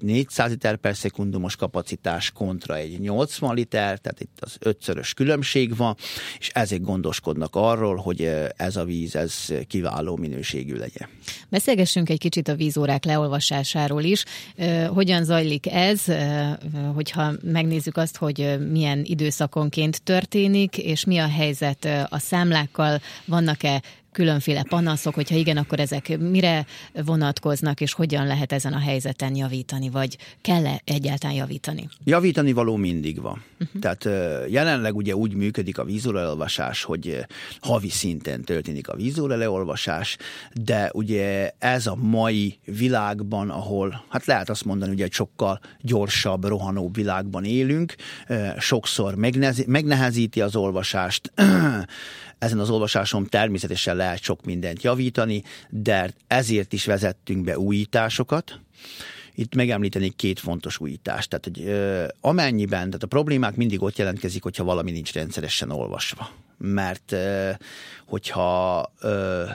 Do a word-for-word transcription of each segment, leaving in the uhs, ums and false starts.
négyszáz liter per szekundumos kapacitás kontra egy nyolcvan liter, tehát itt az ötszörös különbség van, és ezért gondoskodnak arról, hogy ez a víz ez kiváló minőségű legyen. Beszélgessünk egy kicsit a vízórák leolvasásáról is. Hogyan zajlik ez, hogyha megnézzük azt, hogy milyen időszakonként történik, és mi a helyzet a számlákkal, vannak-e különféle panaszok, hogyha igen, akkor ezek mire vonatkoznak, és hogyan lehet ezen a helyzeten javítani, vagy kell-e egyáltalán javítani? Javítani való mindig van. Uh-huh. Tehát jelenleg ugye úgy működik a vízóra leolvasás, hogy havi szinten történik a vízóra leolvasás, de ugye ez a mai világban, ahol, hát lehet azt mondani, hogy egy sokkal gyorsabb, rohanóbb világban élünk, sokszor megnehezíti az olvasást. Ezen az olvasáson természetesen lehet sok mindent javítani, de ezért is vezettünk be újításokat. Itt megemlítenék két fontos újítást. Tehát, hogy ö, amennyiben, tehát a problémák mindig ott jelentkezik, hogyha valami nincs rendszeresen olvasva. Mert ö, hogyha ö,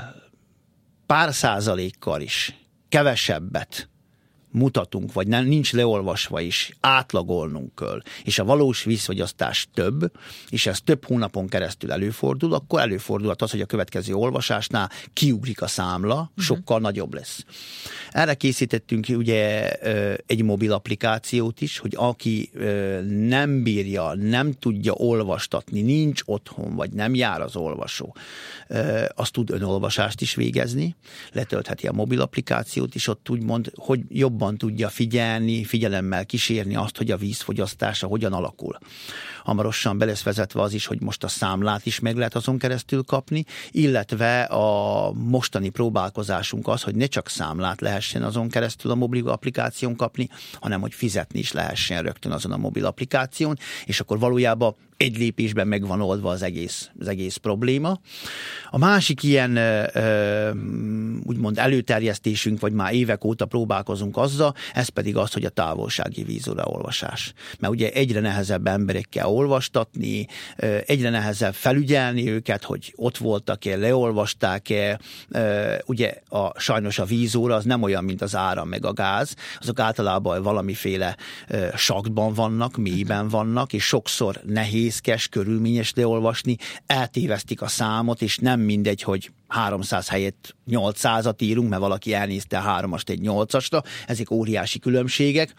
pár százalékkal is kevesebbet mutatunk, vagy nem, nincs leolvasva is, átlagolnunk kell, és a valós vízfogyasztás több, és ez több hónapon keresztül előfordul, akkor előfordulhat az, hogy a következő olvasásnál kiugrik a számla, uh-huh. sokkal nagyobb lesz. Erre készítettünk ugye egy mobil applikációt is, hogy aki nem bírja, nem tudja olvastatni, nincs otthon, vagy nem jár az olvasó, azt tud önolvasást is végezni, letöltheti a mobil applikációt, és ott úgymond, hogy jobb tudja figyelni, figyelemmel kísérni azt, hogy a vízfogyasztása hogyan alakul. Hamarosan be lesz vezetve az is, hogy most a számlát is meg lehet azon keresztül kapni, illetve a mostani próbálkozásunk az, hogy ne csak számlát lehessen azon keresztül a mobil applikáción kapni, hanem hogy fizetni is lehessen rögtön azon a mobil applikáción, és akkor valójában egy lépésben meg van oldva az egész, az egész probléma. A másik ilyen ö, úgymond előterjesztésünk, vagy már évek óta próbálkozunk azzal, ez pedig az, hogy a távolsági vízóraolvasás. Mert ugye egyre nehezebb emberekkel olvastatni, egyre nehezebb felügyelni őket, hogy ott voltak-e, leolvasták-e. Ugye a, sajnos a vízóra az nem olyan, mint az áram meg a gáz, azok általában valamiféle sakkban vannak, mélyben vannak, és sokszor nehéz nehézkes, körülményes leolvasni, eltévesztik a számot, és nem mindegy, hogy háromszáz helyett nyolcszázat írunk, mert valaki elnézte a háromast egy nyolcasra, ezek óriási különbségek,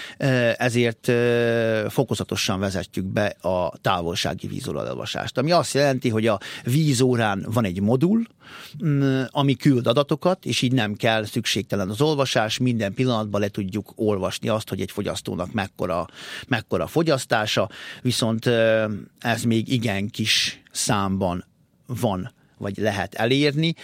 ezért fokozatosan vezetjük be a távolsági vízóra leolvasást, ami azt jelenti, hogy a vízórán van egy modul, ami küld adatokat, és így nem kell szükségtelen az olvasás, minden pillanatban le tudjuk olvasni azt, hogy egy fogyasztónak mekkora, mekkora fogyasztása, viszont ez még igen kis számban van, vagy lehet elérni,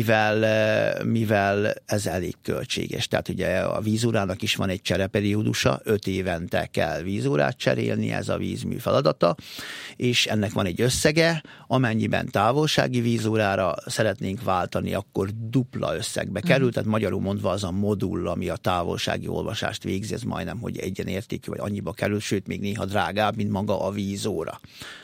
mivel, mivel ez elég költséges. Tehát ugye a vízórának is van egy csereperiódusa, öt évente kell vízórát cserélni, ez a vízmű feladata, és ennek van egy összege, amennyiben távolsági vízórára szeretnénk váltani, akkor dupla összegbe kerül, tehát magyarul mondva az a modul, ami a távolsági olvasást végzi, ez majdnem, hogy egyenértékű, vagy annyiba kerül, sőt még néha drágább, mint maga a vízóra.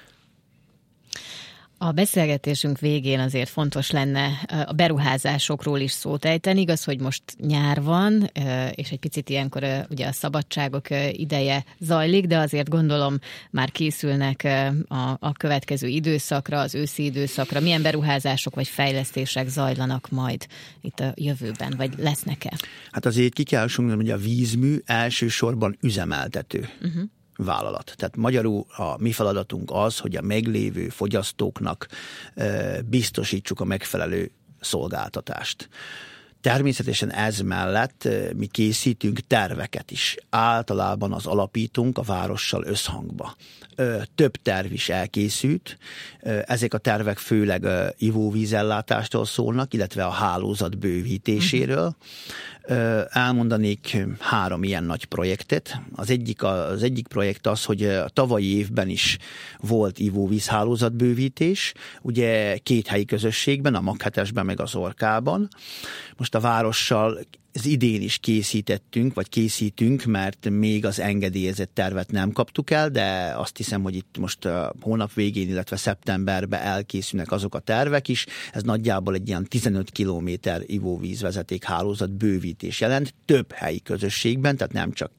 A beszélgetésünk végén azért fontos lenne a beruházásokról is szót ejteni. Igaz, hogy most nyár van, és egy picit ilyenkor ugye a szabadságok ideje zajlik, de azért gondolom már készülnek a, a következő időszakra, az őszi időszakra. Milyen beruházások vagy fejlesztések zajlanak majd itt a jövőben, vagy lesznek-e? Hát azért ki kell mondanom, hogy a vízmű elsősorban üzemeltető. Uh-huh. vállalat. Tehát magyarul a mi feladatunk az, hogy a meglévő fogyasztóknak biztosítsuk a megfelelő szolgáltatást. Természetesen ez mellett mi készítünk terveket is. Általában az alapítunk a várossal összhangba. Több terv is elkészült. Ezek a tervek főleg ivóvízellátástól szólnak, illetve a hálózat bővítéséről. Elmondanék három ilyen nagy projektet. Az egyik, az egyik projekt az, hogy a tavalyi évben is volt ivóvízhálózat bővítés, ugye két helyi közösségben, a Maghetesben meg az Orkában. Most a várossal az idén is készítettünk, vagy készítünk, mert még az engedélyezett tervet nem kaptuk el, de azt hiszem, hogy itt most a hónap végén, illetve szeptemberben elkészülnek azok a tervek is. Ez nagyjából egy ilyen tizenöt kilométer ivóvízvezeték hálózat bővítés jelent, több helyi közösségben, tehát nem csak